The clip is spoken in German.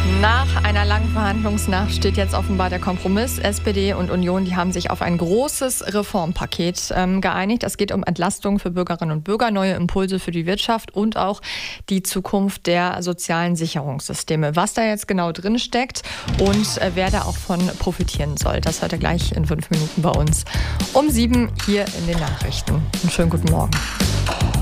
Nach einer langen Verhandlungsnacht steht jetzt offenbar der Kompromiss. SPD und Union, die haben sich auf ein großes Reformpaket geeinigt. Es geht um Entlastung für Bürgerinnen und Bürger, neue Impulse für die Wirtschaft und auch die Zukunft der sozialen Sicherungssysteme. Was da jetzt genau drin steckt und wer da auch von profitieren soll, das hört ihr gleich in 5 Minuten bei uns um 7 hier in den Nachrichten. Einen schönen guten Morgen.